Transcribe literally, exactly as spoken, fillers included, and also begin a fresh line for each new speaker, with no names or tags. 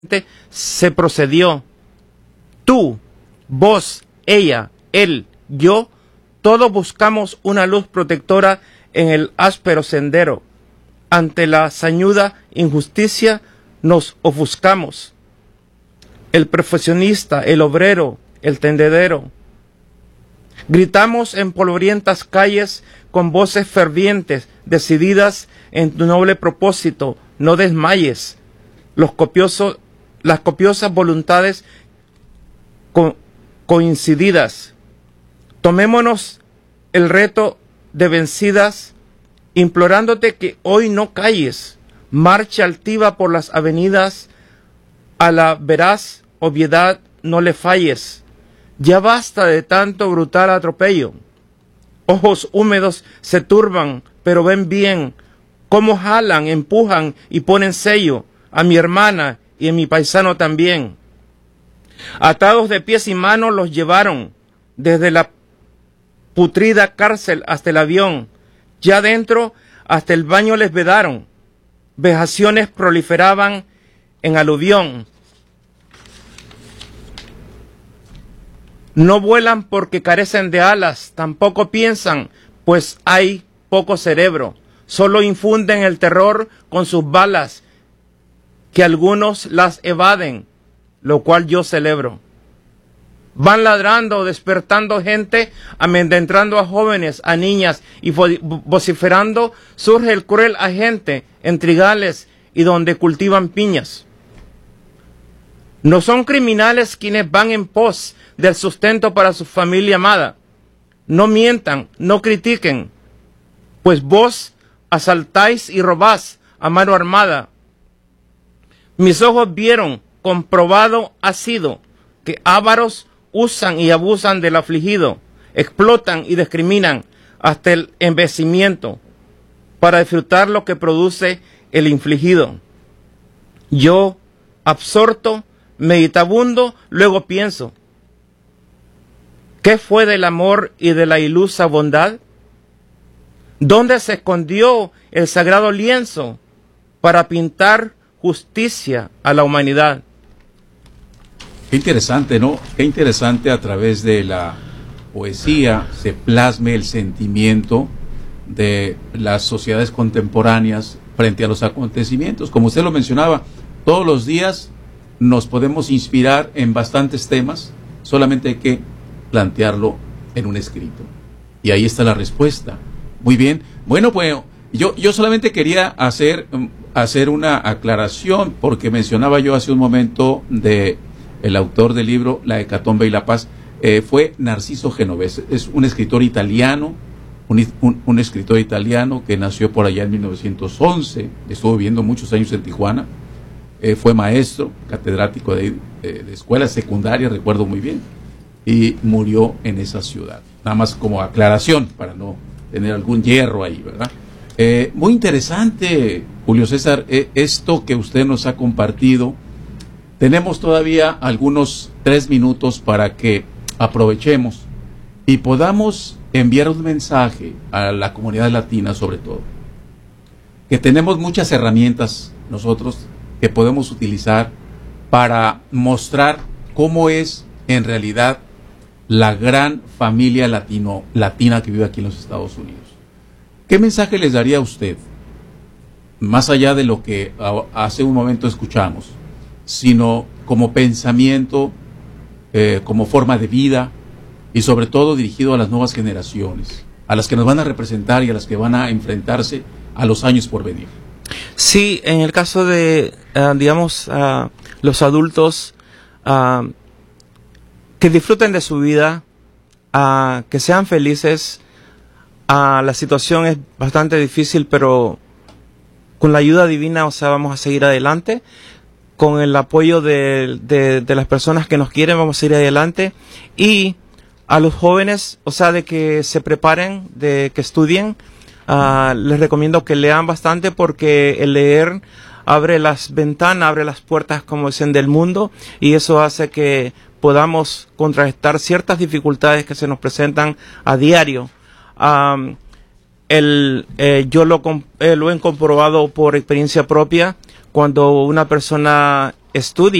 se procedió. Tú, vos, ella, él, yo, todos buscamos una luz protectora en el áspero sendero. Ante la sañuda injusticia nos ofuscamos. El profesionista, el obrero, el tendedero. Gritamos en polvorientas calles con voces fervientes, decididas en tu noble propósito, no desmayes. Los copiosos, las copiosas voluntades co coincididas. Tomémonos el reto de vencidas, implorándote que hoy no calles. Marcha altiva por las avenidas, a la veraz obviedad no le falles. Ya basta de tanto brutal atropello. Ojos húmedos se turban, pero ven bien cómo jalan, empujan y ponen sello a mi hermana y a mi paisano también. Atados de pies y manos los llevaron desde la putrida cárcel hasta el avión. Ya dentro hasta el baño les vedaron. Vejaciones proliferaban en aluvión. No vuelan porque carecen de alas, tampoco piensan, pues hay poco cerebro. Solo infunden el terror con sus balas, que algunos las evaden, lo cual yo celebro. Van ladrando, despertando gente, amedrentando a jóvenes, a niñas, y vociferando surge el cruel agente en trigales y donde cultivan piñas. No son criminales quienes van en pos del sustento para su familia amada. No mientan, no critiquen, pues vos asaltáis y robás a mano armada. Mis ojos vieron, comprobado ha sido, que ávaros usan y abusan del afligido, explotan y discriminan hasta el envejecimiento para disfrutar lo que produce el infligido. Yo, absorto, meditabundo, luego pienso, ¿qué fue del amor y de la ilusa bondad? ¿Dónde se escondió el sagrado lienzo para pintar justicia a la humanidad?
Qué interesante, ¿no? Qué interesante a través de la poesía se plasme el sentimiento de las sociedades contemporáneas frente a los acontecimientos. Como usted lo mencionaba, todos los días nos podemos inspirar en bastantes temas, solamente hay que plantearlo en un escrito. Y ahí está la respuesta. Muy bien. Bueno, pues yo, yo solamente quería hacer, hacer una aclaración, porque mencionaba yo hace un momento de el autor del libro La Hecatombe y la Paz, eh, fue Narciso Genovese. Es un escritor italiano, un, un, un escritor italiano que nació por allá en mil novecientos once, estuvo viviendo muchos años en Tijuana. Eh, fue maestro, catedrático de, eh, de escuela secundaria, recuerdo muy bien, y murió en esa ciudad. Nada más como aclaración, para no tener algún hierro ahí, ¿verdad? Eh, muy interesante, Julio César, eh, esto que usted nos ha compartido. Tenemos todavía algunos tres minutos para que aprovechemos y podamos enviar un mensaje a la comunidad latina, sobre todo, que tenemos muchas herramientas nosotros que podemos utilizar para mostrar cómo es en realidad la gran familia latino, latina que vive aquí en los Estados Unidos. ¿Qué mensaje les daría a usted, más allá de lo que hace un momento escuchamos, sino como pensamiento, eh, como forma de vida, y sobre todo dirigido a las nuevas generaciones, a las que nos van a representar y a las que van a enfrentarse a los años por venir?
Sí, en el caso de, uh, digamos, uh, los adultos, uh, que disfruten de su vida, uh, que sean felices. Uh, la situación es bastante difícil, pero con la ayuda divina, o sea, vamos a seguir adelante. Con el apoyo de, de, de las personas que nos quieren, vamos a ir adelante. Y a los jóvenes, o sea, de que se preparen, de que estudien. Uh, les recomiendo que lean bastante, porque el leer abre las ventanas, abre las puertas, como dicen, del mundo, y eso hace que podamos contrarrestar ciertas dificultades que se nos presentan a diario. Um, el, eh, yo lo, eh, lo he comprobado por experiencia propia. Cuando una persona estudia